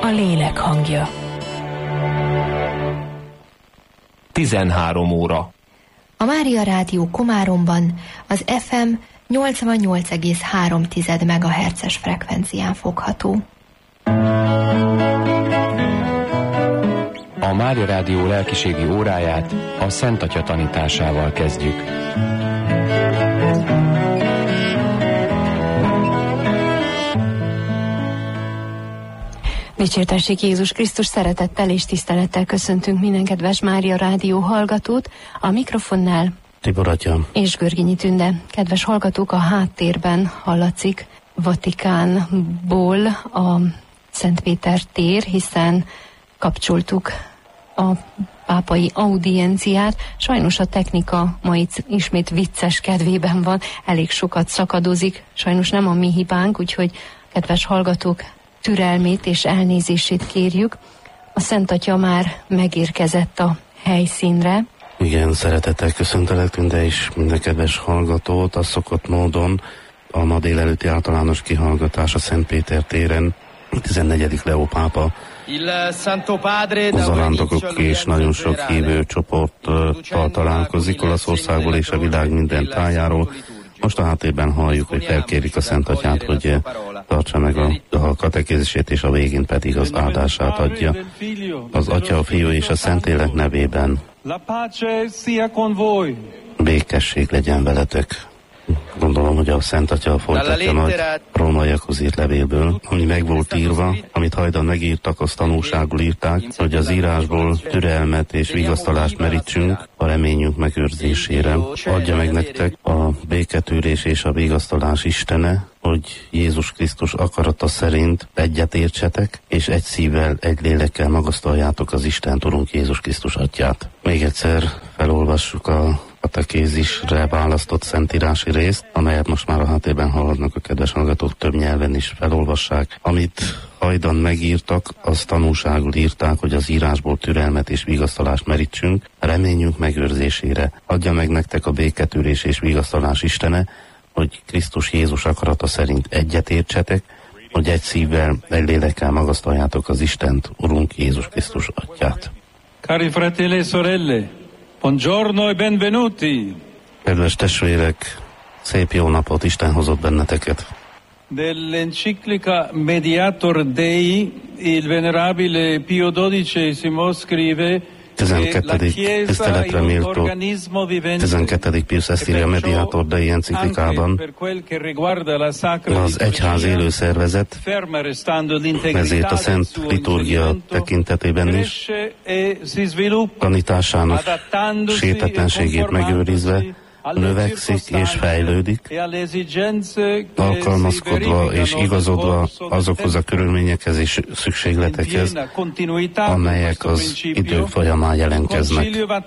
a lélek hangja. 13 óra. A Mária Rádió Komáromban az FM 88,3 MHz-es frekvencián fogható. A Mária Rádió lelkiségi óráját a Szent Atya tanításával kezdjük. Dicsértessék Jézus Krisztus, szeretettel és tisztelettel köszöntünk minden kedves Mária Rádió hallgatót, a mikrofonnál Tibor atya és Görgényi Tünde. Kedves hallgatók, a háttérben hallatszik Vatikánból a Szent Péter tér, hiszen kapcsoltuk a pápai audienciát. Sajnos a technika ma itt ismét vicces kedvében van, elég sokat szakadozik, sajnos nem a mi hibánk, úgyhogy kedves hallgatók, türelmét és elnézését kérjük. A Szent Atya már megérkezett a helyszínre. Igen, szeretettel köszöntelek Tünde és minden kedves hallgatót. A szokott módon a ma délelőtti általános kihallgatás a Szent Péter téren 14. Leó pápa zarándokok és nagyon sok hívő csoporttal találkozik Olaszországból és a világ minden tájáról. Most a háttérben halljuk, hogy felkérik a Szent Atyát, hogy tartsa meg a katekézisét, és a végén pedig az áldását adja. Az Atya, a Fiú és a Szentlélek nevében békesség legyen veletek. Gondolom, hogy a Szent Atya folytatja nagy rómaiakhoz írt levélből, ami meg volt írva, amit hajdan megírtak, azt tanúságul írták, hogy az írásból türelmet és vigasztalást merítsünk a reményünk megőrzésére. Adja meg nektek a béketűrés és a vigasztalás Istene, hogy Jézus Krisztus akarata szerint egyet értsetek, és egy szívvel, egy lélekkel magasztaljátok az Istent, Urunk Jézus Krisztus Atyát. Még egyszer felolvassuk a katekézisre választott szentírási részt, amelyet most már a háttérben hallhatnak a kedves hallgatók, több nyelven is felolvassák. Amit hajdan megírtak, azt tanúságul írták, hogy az írásból türelmet és vigasztalást merítsünk, reményünk megőrzésére. Adja meg nektek a béketűrés és vigasztalás Istene, hogy Krisztus Jézus akarata szerint egyet értsetek, hogy egy szívvel, egy lélekkel magasztaljátok az Istent, Urunk Jézus Krisztus Atyát. Cari fratelli e sorelle, buongiorno e benvenuti. Kedves testvérek, szép jó napot, Isten hozott benneteket. Dell'enciclica Mediator Dei, il venerabile Pio XII scrive: 12. tiszteletre méltó 12. Pius ezt írja a Mediator Dei enciklikában. Az egyház élő szervezet, ezért a Szent Liturgia tekintetében is tanításának sértetlenségét megőrizve növekszik és fejlődik, alkalmazkodva és igazodva azokhoz a körülményekhez és szükségletekhez, amelyek az idők folyamán jelentkeznek.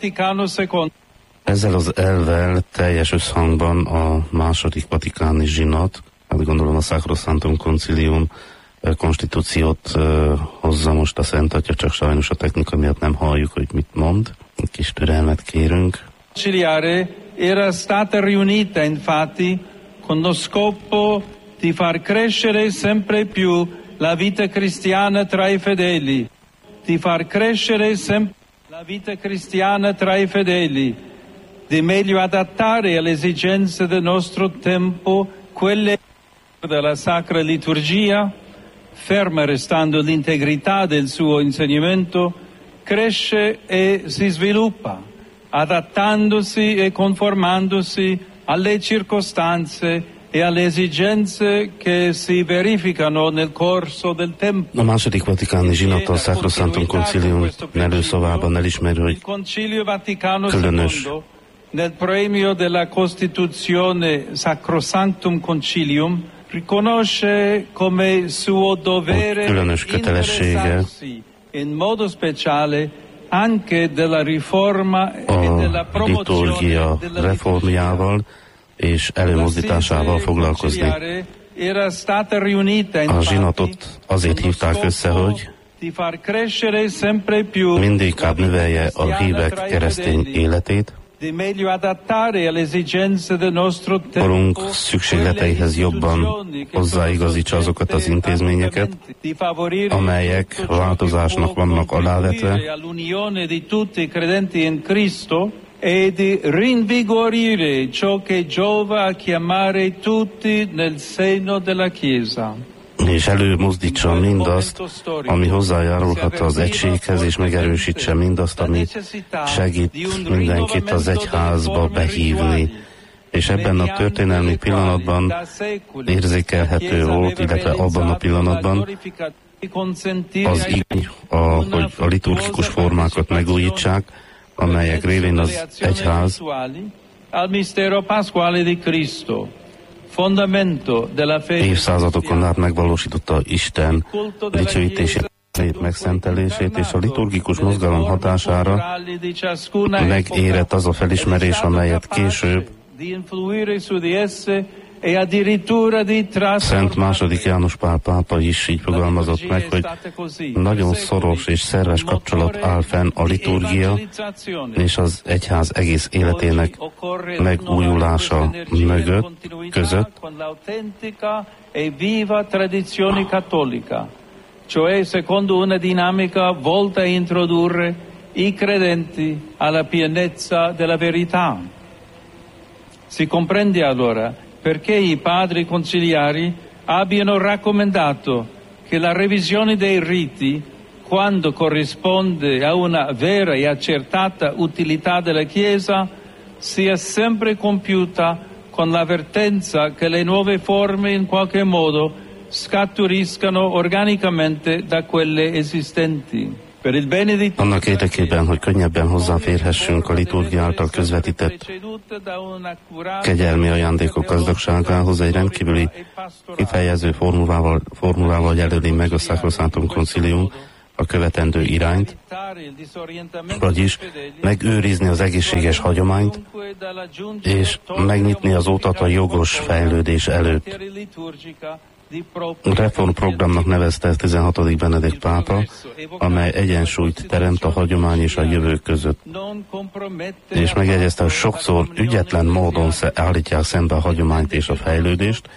Ezzel az elvvel teljes összhangban a második vatikáni zsinat, hát gondolom a Sacro Sanctum Concilium konstitúciót hozza most a Szent Atya, csak sajnos a technika miatt nem halljuk, hogy mit mond. Egy kis türelmet kérünk. Era stata riunita infatti con lo scopo di far crescere sempre più la vita cristiana tra i fedeli, di far crescere sempre la vita cristiana tra i fedeli, di meglio adattare alle esigenze del nostro tempo quelle della Sacra Liturgia, ferma restando l'integrità del suo insegnamento, cresce e si sviluppa, adattandosi e conformandosi alle circostanze e alle esigenze che si verificano nel corso del tempo. A második vatikáni zsinat a Sacro Sanctum Concilium előszavában elismeri, hogy különös nel premio della Costituzione Sacro Sanctum Concilium riconosce come suo dovere interessarsi in modo speciale anche della riforma e della liturgia reformjával és előmozdításával foglalkozni. A zsinatot azért hívták össze, hogy mindinkább növelje a hívek keresztény életét, korunk szükségleteihez jobban hozzáigazítsa azokat az intézményeket, amelyek változásnak vannak alávetve, e di rinvigorire ciò che giova a chiamare tutti nel seno della Chiesa. És előmozdítsa mindazt, ami hozzájárulhat az egységhez, és megerősítse mindazt, ami segít mindenkit az egyházba behívni. És ebben a történelmi pillanatban érzékelhető volt, illetve abban a pillanatban az igény, hogy a liturgikus formákat megújítsák, amelyek révén az egyház évszázadokon át megvalósította Isten dicsőítését, megszentelését, és a liturgikus mozgalom hatására megérett az a felismerés, amelyet később Szent II. János Pál pápa is így fogalmazott meg, hogy nagyon szoros és szerves kapcsolat áll fenn a liturgia és az egyház egész életének megújulása között, cioè secondo una dinamica volta a introdurre i credenti alla pienezza della verità. Si comprende allora perché i padri conciliari abbiano raccomandato che la revisione dei riti, quando corrisponde a una vera e accertata utilità della Chiesa, sia sempre compiuta con l'avvertenza che le nuove forme in qualche modo scaturiscano organicamente da quelle esistenti. Annak érdekében, hogy könnyebben hozzáférhessünk a liturgia által közvetített kegyelmi ajándékok gazdagságához, egy rendkívüli kifejező formulával jelöli meg a Sacrosanctum Concilium a követendő irányt, vagyis megőrizni az egészséges hagyományt, és megnyitni az utat a jogos fejlődés előtt. Reformprogramnak nevezte ezt 16. Benedikt pápa, amely egyensúlyt teremt a hagyomány és a jövő között. És megjegyezte, hogy sokszor ügyetlen módon állítják szembe a hagyományt és a fejlődést,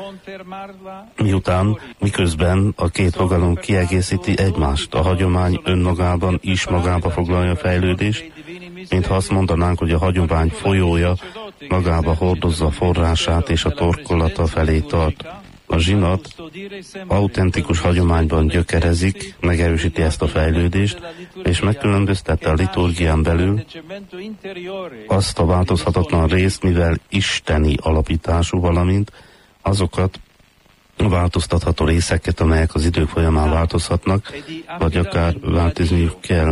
miközben a két fogalom kiegészíti egymást. A hagyomány önmagában is magába foglalja a fejlődést, mintha azt mondanánk, hogy a hagyomány folyója magába hordozza a forrását és a torkolata felé tart. A zsinat autentikus hagyományban gyökerezik, megerősíti ezt a fejlődést, és megkülönböztette a liturgián belül azt a változhatatlan részt, mivel isteni alapítású, valamint azokat a változtatható részeket, amelyek az idők folyamán változhatnak, vagy akár változniuk kell.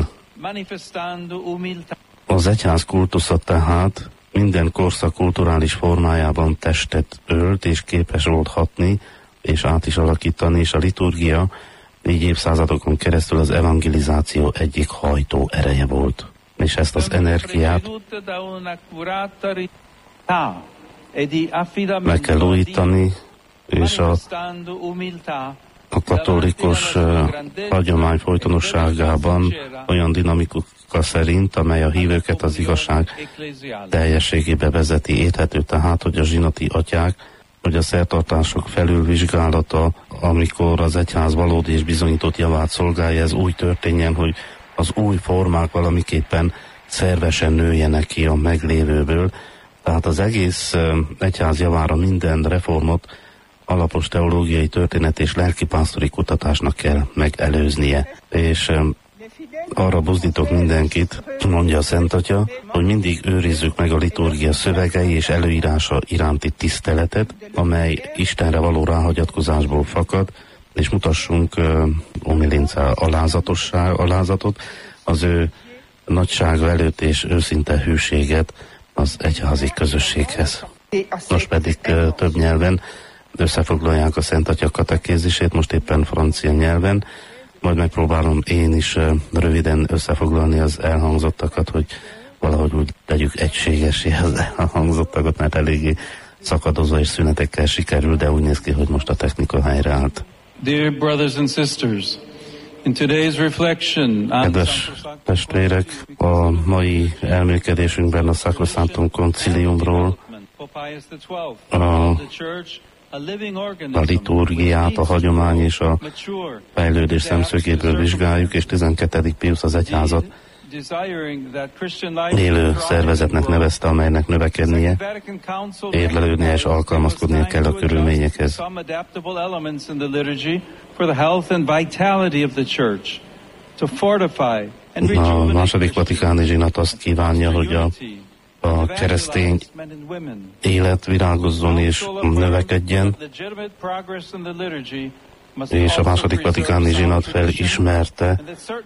Az egyház kultusza tehát minden korszak kulturális formájában testet ölt, és képes volt hatni, és át is alakítani, és a liturgia így évszázadokon keresztül az evangelizáció egyik hajtó ereje volt. És ezt az energiát meg kell újítani, és a katolikus hagyomány folytonosságában olyan dinamika szerint, amely a hívőket az igazság teljességébe vezeti. Érthető tehát, hogy a zsinati atyák, hogy a szertartások felülvizsgálata, amikor az egyház valódi és bizonyított javát szolgálja, ez úgy történjen, hogy az új formák valamiképpen szervesen nőjenek ki a meglévőből. Tehát az egész egyház javára minden reformot alapos teológiai, történet és lelkipásztori kutatásnak kell megelőznie. És arra buzdítok mindenkit, mondja a Szent Atya, hogy mindig őrizzük meg a liturgia szövegei és előírása iránti tiszteletet, amely Istenre való ráhagyatkozásból fakad, és mutassunk omilinca alázatot az ő nagysága előtt, és őszinte hűséget az egyházi közösséghez. Most pedig több nyelven összefoglalják a Szent Atya katekézisét, most éppen francia nyelven, majd megpróbálom én is röviden összefoglalni az elhangzottakat, hogy valahogy úgy tegyük egységessé az elhangzottakat, mert eléggé szakadozó és szünetekkel sikerül, de úgy néz ki, hogy most a technika helyreállt. Dear brothers and sisters, Kedves testvérek, a mai elmélkedésünkben a Sacrosanctum Conciliumról a liturgiát, a hagyomány és a fejlődés szemszögéből vizsgáljuk, és 12. Piusz az egyházat élő szervezetnek nevezte, amelynek növekednie, érlelődnie és alkalmazkodnia kell a körülményekhez. A második vatikáni zsinat azt kívánja, hogy a keresztény élet virágozzon és növekedjen, és a második vatikáni zsinat felismerte,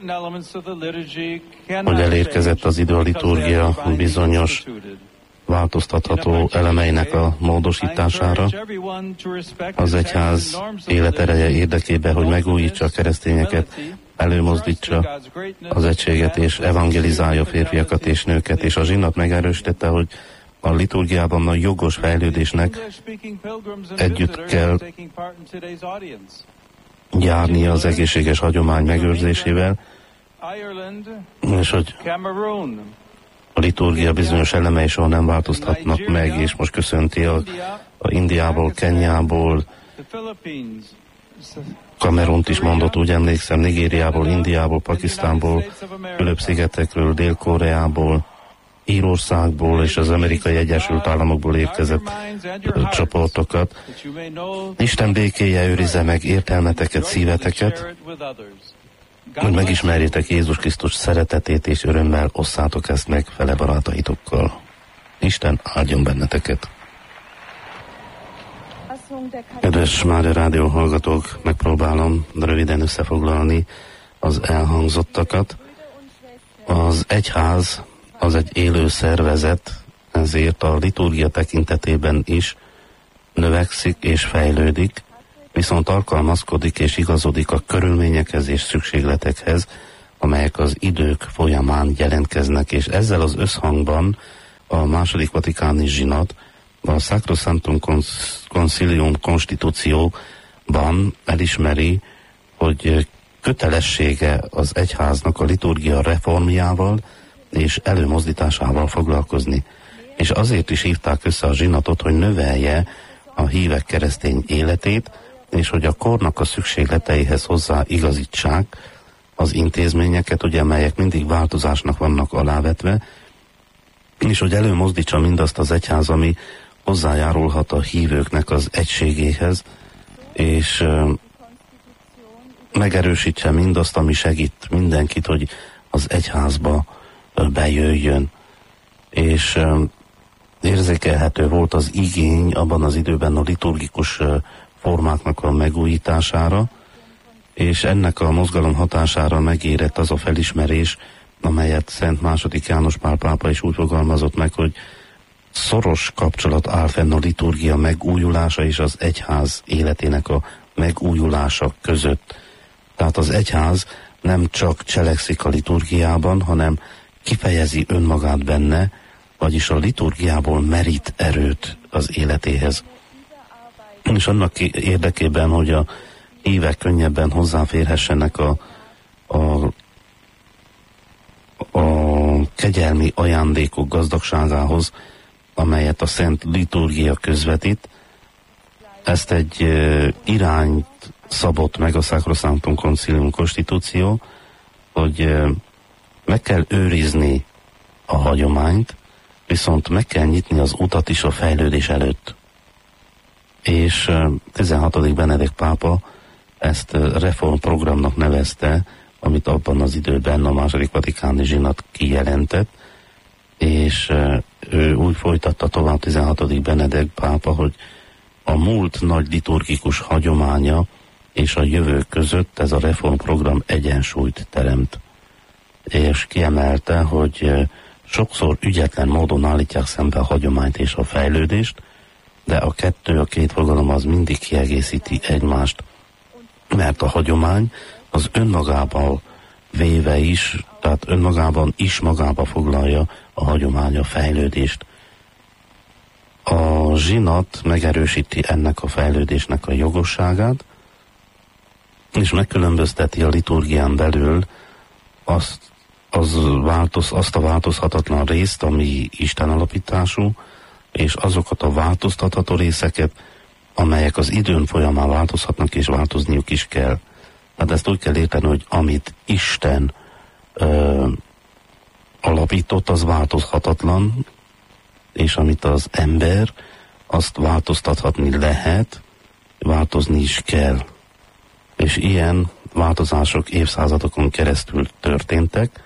hogy elérkezett az idő a liturgia bizonyos változtatható elemeinek a módosítására. Az egyház életereje érdekében, hogy megújítsa a keresztényeket, előmozdítsa az egységet és evangelizálja férfiakat és nőket, és a zsinat megerősítette, hogy a liturgiában a jogos fejlődésnek együtt kell járnia az egészséges hagyomány megőrzésével, és hogy a liturgia bizonyos elemei soha nem változtatnak meg, és most köszönti a Indiából, Kenyából, Kamerunt is mondott, úgy emlékszem, Nigériából, Indiából, Pakisztánból, Fülöp-szigetekről, Dél-Koreából, Írországból és az Amerikai Egyesült Államokból érkezett csoportokat. Isten békéje őrizze meg értelmeteket, szíveteket, hogy megismerjétek Jézus Krisztus szeretetét, és örömmel osszátok ezt meg fele barátaitokkal. Isten áldjon benneteket! Kedves Mária Rádió hallgatók, megpróbálom röviden összefoglalni az elhangzottakat. Az egyház az egy élő szervezet, ezért a liturgia tekintetében is növekszik és fejlődik, viszont alkalmazkodik és igazodik a körülményekhez és szükségletekhez, amelyek az idők folyamán jelentkeznek, és ezzel az összhangban a második vatikáni zsinat a Sacrosanctum Concilium konstitúcióban elismeri, hogy kötelessége az egyháznak a liturgia reformjával és előmozdításával foglalkozni. És azért is hívták össze a zsinatot, hogy növelje a hívek keresztény életét, és hogy a kornak a szükségleteihez hozzá igazítsák az intézményeket, ugye, melyek mindig változásnak vannak alávetve, és hogy előmozdítsa mindazt az egyház, ami hozzájárulhat a hívőknek az egységéhez, és megerősítse mindazt, ami segít mindenkit, hogy az egyházba bejöjjön. És érzékelhető volt az igény abban az időben a liturgikus formáknak a megújítására, és ennek a mozgalom hatására megérett az a felismerés, amelyet Szent II. János Pál pápa is úgy fogalmazott meg, hogy szoros kapcsolat áll fenn a liturgia megújulása és az egyház életének a megújulása között. Tehát az egyház nem csak cselekszik a liturgiában, hanem kifejezi önmagát benne, vagyis a liturgiából merít erőt az életéhez. És annak érdekében, hogy a hívek könnyebben hozzáférhessenek a kegyelmi ajándékok gazdagságához, amelyet a Szent Liturgia közvetít, ezt egy irányt szabott meg a Sacrosanctum Concilium konstitúció, hogy meg kell őrizni a hagyományt, viszont meg kell nyitni az utat is a fejlődés előtt. És 16. Benedikt pápa ezt reformprogramnak nevezte, amit abban az időben a második vatikáni zsinat kijelentett, és ő úgy folytatta tovább 16. Benedikt pápa, hogy a múlt nagy liturgikus hagyománya és a jövő között ez a reformprogram egyensúlyt teremt. És kiemelte, hogy sokszor ügyetlen módon állítják szembe a hagyományt és a fejlődést, de a két fogalom az mindig kiegészíti egymást, mert a hagyomány az önmagában véve is, tehát önmagában is magába foglalja a hagyomány a fejlődést. A zsinat megerősíti ennek a fejlődésnek a jogosságát, és megkülönbözteti a liturgián belül azt a változhatatlan részt, ami Isten alapítású, és azokat a változtatható részeket, amelyek az időn folyamán változhatnak, és változniuk is kell. Hát ezt úgy kell érteni, hogy amit Isten alapított, az változhatatlan, és amit az ember, azt változtathatni lehet, változni is kell. És ilyen változások évszázadokon keresztül történtek,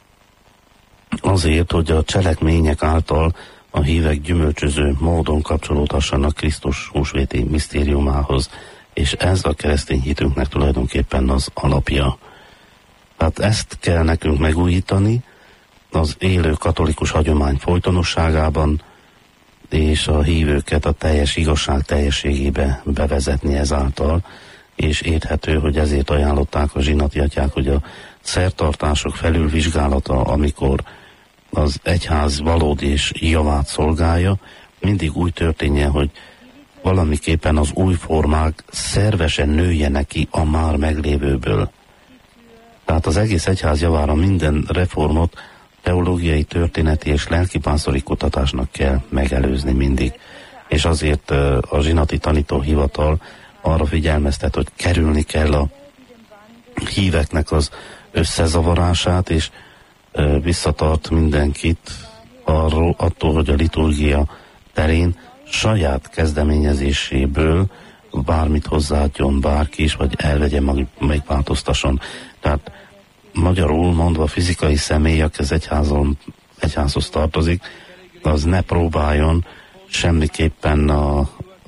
azért, hogy a cselekmények által a hívek gyümölcsöző módon kapcsolódhassanak Krisztus húsvéti misztériumához, és ez a keresztény hitünknek tulajdonképpen az alapja. Tehát ezt kell nekünk megújítani az élő katolikus hagyomány folytonosságában, és a hívőket a teljes igazság teljességébe bevezetni ezáltal, és érthető, hogy ezért ajánlották a zsinati atyák, hogy a szertartások felülvizsgálata, amikor az egyház valódi és javát szolgálja, mindig úgy történjen, hogy valamiképpen az új formák szervesen nőjenek ki a már meglévőből. Tehát az egész egyház javára minden reformot teológiai, történeti és lelkipásztori kutatásnak kell megelőzni mindig. És azért a zsinati tanítóhivatal arra figyelmeztet, hogy kerülni kell a híveknek az összezavarását, és visszatart mindenkit attól, hogy a liturgia terén saját kezdeményezéséből bármit hozzáadjon bárki is, vagy elvegye, megváltoztasson. Tehát magyarul mondva fizikai személy, aki az egyházhoz tartozik, az ne próbáljon semmiképpen a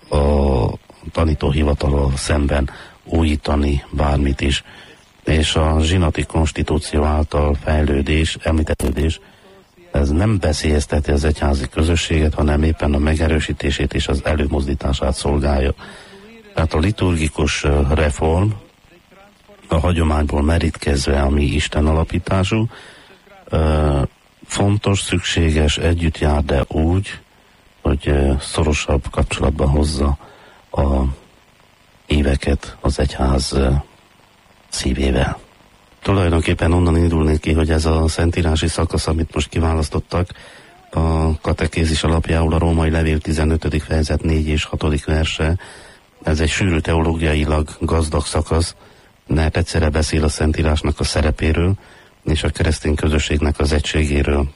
tanítóhivatalról szemben újítani bármit is. És a zsinati konstitúció által fejlődés, említetődés, ez nem veszélyezteti az egyházi közösséget, hanem éppen a megerősítését és az előmozdítását szolgálja. Tehát a liturgikus reform a hagyományból merítkezve, ami Isten alapítású, fontos, szükséges, együtt jár, de úgy, hogy szorosabb kapcsolatba hozza a éveket az egyház szívével. Tulajdonképpen onnan indulnék ki, hogy ez a szentírási szakasz, amit most kiválasztottak, a katekézis alapjául a római levél 15. fejezet 4 és 6. verse, ez egy sűrű teológiailag gazdag szakasz, mert egyszerre beszél a szentírásnak a szerepéről, és a keresztény közösségnek az egységéről.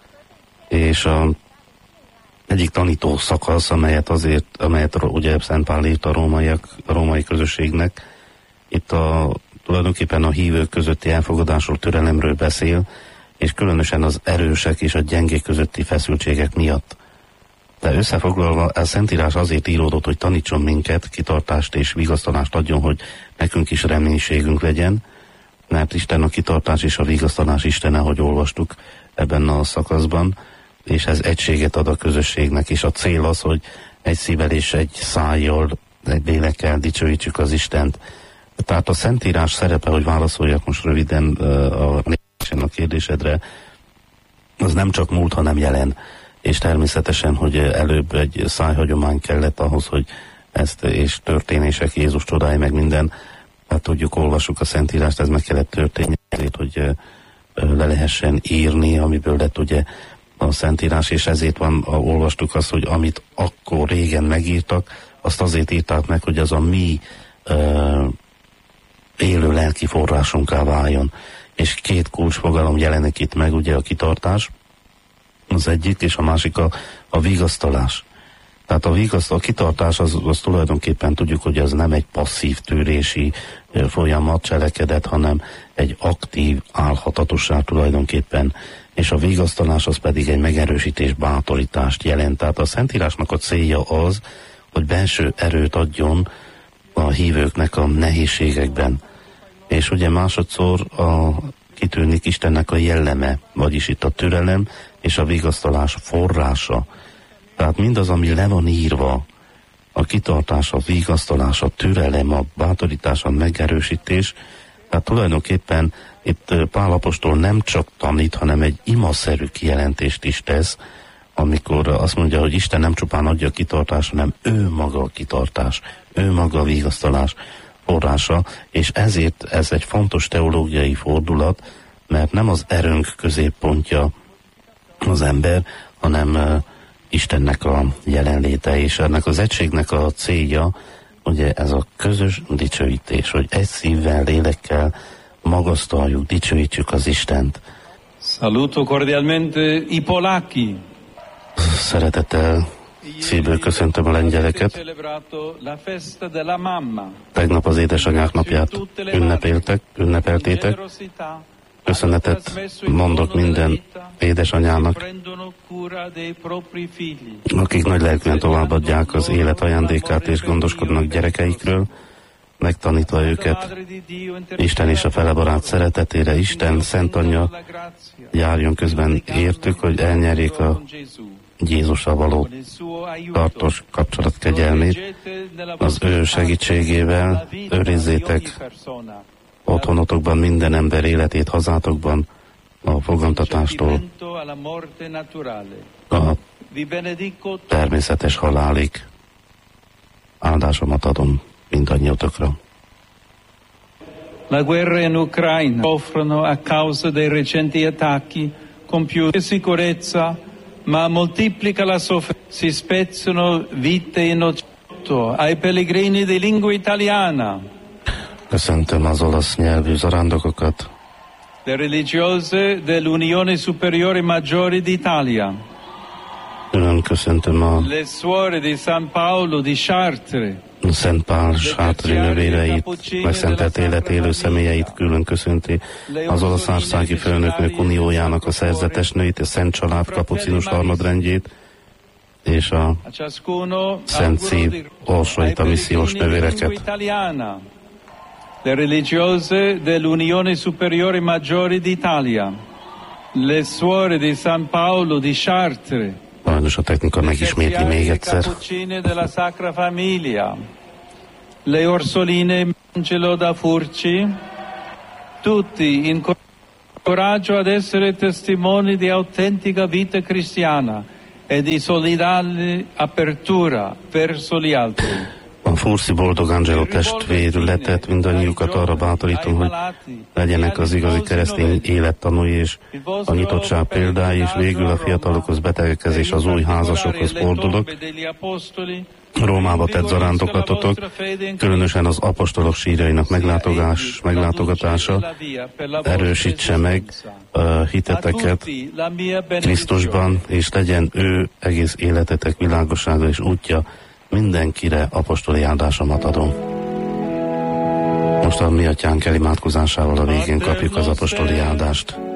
És egyik tanító szakasz, amelyet ugye Szent Pál írt a római közösségnek, itt tulajdonképpen a hívők közötti elfogadásról, türelemről beszél, és különösen az erősek és a gyengék közötti feszültségek miatt. De összefoglalva, a Szentírás azért íródott, hogy tanítson minket, kitartást és vigasztalást adjon, hogy nekünk is reménységünk legyen, mert Isten a kitartás és a vigasztalás Istene, ahogy olvastuk ebben a szakaszban, és ez egységet ad a közösségnek, és a cél az, hogy egy szívvel és egy szájjal, egy lélekkel dicsőítsük az Istent. Tehát a Szentírás szerepe, hogy válaszoljak most röviden a kérdésedre, az nem csak múlt, hanem jelen. És természetesen, hogy előbb egy szájhagyomány kellett ahhoz, hogy ezt, és történések, Jézus csodái, meg minden, hát tudjuk, olvassuk a Szentírást, ez meg kellett történni, hogy le lehessen írni, amiből lett ugye a Szentírás, és ezért olvastuk azt, hogy amit akkor régen megírtak, azt azért írták meg, hogy az a mi élő lelki forrásunká váljon. És két kulcsfogalom jelenik itt meg, ugye a kitartás, az egyik, és a másik a vigasztalás. Tehát a kitartás az tulajdonképpen tudjuk, hogy az nem egy passzív tűrési folyamat, cselekedet, hanem egy aktív álhatatosság tulajdonképpen, és a vigasztalás az pedig egy megerősítés, bátorítást jelent. Tehát a Szentírásnak a célja az, hogy belső erőt adjon a hívőknek a nehézségekben. És ugye másodszor kitűnik Istennek a jelleme, vagyis itt a türelem és a vigasztalás forrása. Tehát mindaz, ami le van írva, a kitartás, a vigasztalás, a türelem, a bátorítás, a megerősítés, tehát tulajdonképpen itt Pál apostol nem csak tanít, hanem egy imaszerű kijelentést is tesz, amikor azt mondja, hogy Isten nem csupán adja a kitartást, hanem ő maga a kitartás, ő maga a vigasztalás. forrása, és ezért ez egy fontos teológiai fordulat, mert nem az erőnk középpontja az ember, hanem Istennek a jelenléte, és ennek az egységnek a célja, ugye ez a közös dicsőítés, hogy egy szívvel, lélekkel magasztaljuk, dicsőítjük az Istent. Saluto cordialmente i polacchi. Szeretettel szívből köszöntöm a lengyeleket. Tegnap az édesanyák napját ünnepeltétek. Köszönetet mondok minden édesanyának, akik nagy lelkűen továbbadják az élet ajándékát és gondoskodnak gyerekeikről, megtanítva őket Isten és a felebarát szeretetére. Isten, Szent Anyja járjon közben értük, hogy elnyerjék a Jézussal való tartós kapcsolat kegyelmét. Az ő segítségével őrizzétek otthonotokban minden ember életét, hazátokban a fogantatástól a természetes halálig. Áldásomat adom mindannyiotokra. La guerra in Ucraina soffrono a causa dei recenti attacchi con più sicurezza, ma moltiplica la sofferenza. Si spezzano vite innocenti ai pellegrini di lingua italiana. Köszöntöm az olasz nyelvű zarándokokat. Le religiose dell'Unione Superiore Maggiore d'Italia. Külön köszöntöm a Le suore di San Paolo di Chartres. Szent Pál sátri nővéreit, megszentelt élet élő személyeit külön köszönti az Olaszországi Főnöknök Uniójának a szerzetesnőit, a Szent Család kapucinus harmadrendjét, és a Szent Szív orsoita missziós nővéreket. Le religiose dell'Unione Superiore Maggiore d'Italia, le suore di San Paolo di Chartres, sajnos a technika megismétli még egyszer. della Sacra Famiglia, le Orsoline Angelo da Furci, tutti in coraggio ad essere testimoni di autentica vita cristiana e di solidale apertura verso gli altri. A Furci Boldog Angelo testvérületet mindannyiukat arra bátorítom, hogy legyenek az igazi keresztény élettanúi és a nyitottság példái, és végül a fiatalokhoz, betegekhez és az új házasokhoz fordulok. Rómába tett zarándoklatotok, különösen az apostolok sírjainak meglátogatása erősítse meg hiteteket Krisztusban, és legyen ő egész életetek világossága és útja. Mindenkire apostoli áldásomat adom. Most a mi atyánk elimádkozásával a végén kapjuk az apostoli áldást.